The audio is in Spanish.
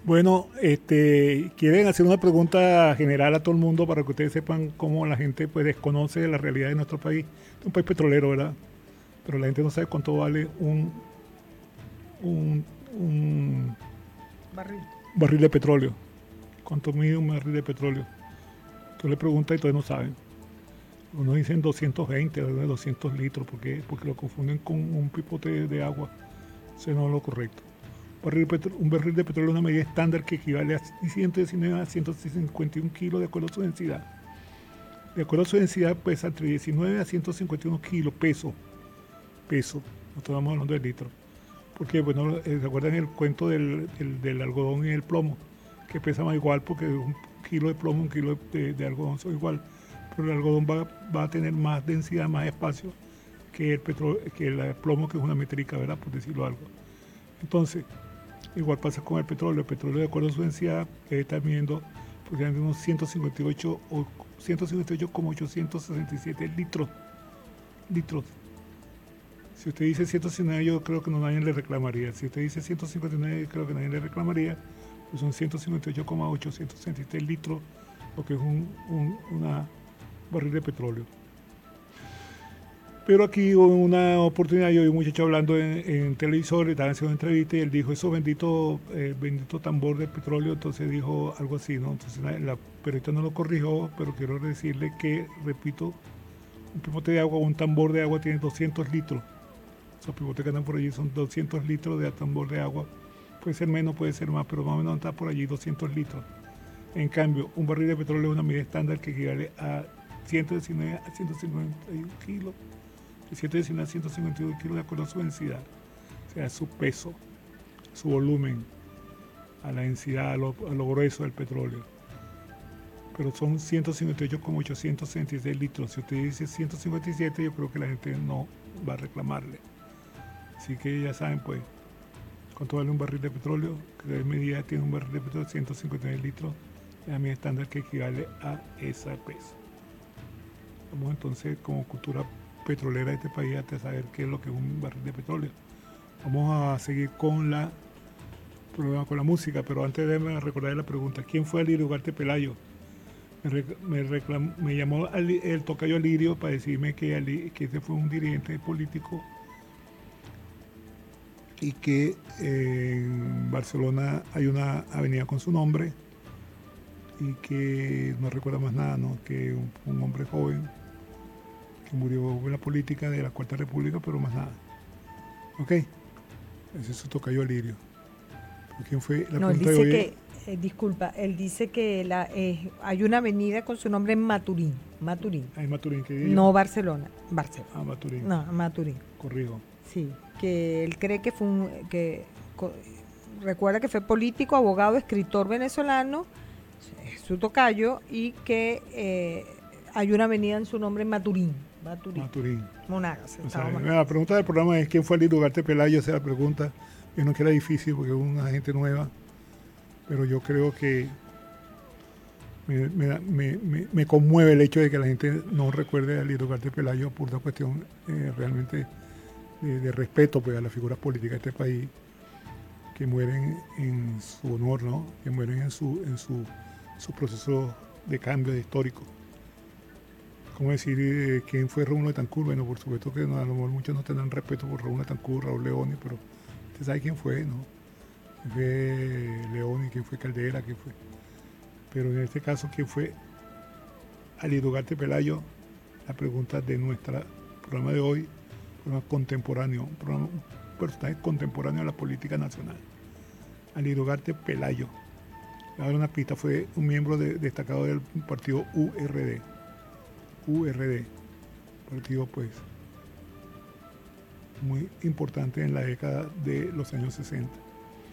Bueno, quieren hacer una pregunta general a todo el mundo para que ustedes sepan cómo la gente pues desconoce la realidad de nuestro país. Es un país petrolero, ¿verdad? Pero la gente no sabe cuánto vale un, un Barril. barril de petróleo. ¿Cuánto mide un barril de petróleo? Tú le preguntas y todos no saben. Unos dicen 220, 200 litros, porque lo confunden con un pipote de agua. Eso no es lo correcto. Un barril de petróleo es una medida estándar que equivale a 119 a 151 kilos de acuerdo a su densidad. De acuerdo a su densidad pesa entre 19 a 151 kilos, peso. No estamos hablando de litros. Porque, bueno, ¿se acuerdan el cuento del algodón y el plomo? Que pesa más igual porque un kilo de plomo, un kilo de algodón son igual. Pero el algodón va a tener más densidad, más espacio que el plomo, que es una métrica, ¿verdad? Por decirlo algo. Entonces, igual pasa con el petróleo. El petróleo, de acuerdo a su densidad, está midiendo aproximadamente unos 158 o 158,867 litros. Si usted dice 169, yo creo que nadie le reclamaría. Si usted dice 159, creo que nadie le reclamaría. Pues son 158,863 litros, lo que es una barril de petróleo. Pero aquí hubo una oportunidad, yo vi un muchacho hablando en televisor, le estaban haciendo una entrevista y él dijo, eso bendito tambor de petróleo, entonces dijo algo así, ¿no? Entonces la periodista no lo corrigió, pero quiero decirle que, repito, un pipote de agua o un tambor de agua tiene 200 litros. Esos pipotes que andan por allí son 200 litros de tambor de agua. Puede ser menos, puede ser más, pero más o menos está por allí 200 litros. En cambio, un barril de petróleo es una medida estándar que equivale a 119 a 151 kilos. De 119 a 151 kilos de acuerdo a su densidad. O sea, su peso, su volumen, a la densidad, a lo grueso del petróleo. Pero son 158,866 litros. Si usted dice 157, yo creo que la gente no va a reclamarle. Así que ya saben, pues, cuánto vale un barril de petróleo. Que de medida tiene un barril de petróleo de 159 litros. Es la medida estándar que equivale a esa peso. Vamos entonces, como cultura petrolera de este país, hasta saber qué es lo que es un barril de petróleo. Vamos a seguir con la música, pero antes de recordar la pregunta, ¿quién fue Alirio Ugarte Pelayo? Me llamó el tocayo Alirio para decirme que ese fue un dirigente político y que en Barcelona hay una avenida con su nombre y que no recuerda más nada, ¿no? Que un hombre joven que murió en la política de la Cuarta República, pero más nada. ¿Ok? Ese es su tocayo Alirio. ¿Pero quién fue? La No, él pregunta de dice hoy es... que, disculpa, él dice que hay una avenida con su nombre en Maturín, Maturín, Ay, Maturín, ¿qué día yo? no Barcelona, Barcelona, Ah, Maturín, no, Maturín, corrijo. sí, que él cree que fue recuerda que fue político, abogado, escritor venezolano, es su tocayo, y que hay una avenida en su nombre en Maturín, Maturín. Monagas, O sea, estaba Monagas. la pregunta del programa es ¿quién fue Alirio Ugarte Pelayo? Esa es la pregunta. Yo no que era difícil porque es una gente nueva, pero yo creo que me conmueve el hecho de que la gente no recuerde a Alirio Ugarte Pelayo por una cuestión realmente de respeto, pues, a las figuras políticas de este país que mueren en su honor, ¿no? Que mueren en su proceso de cambio histórico. ¿Cómo decir quién fue Rómulo Betancourt? Bueno, por supuesto que no, a lo mejor muchos no tendrán respeto por Rómulo Betancourt, Raúl Leoni, pero usted sabe quién fue, ¿no? ¿Quién fue Leoni? ¿Quién fue Caldera? ¿Quién fue? Pero en este caso, ¿quién fue Alirio Ugarte Pelayo? La pregunta de nuestro programa de hoy, programa contemporáneo, un personaje contemporáneo de la política nacional. Alirio Ugarte Pelayo. Le voy a dar una pista, fue un miembro destacado del partido URD. URD, partido pues muy importante en la década de los años 60.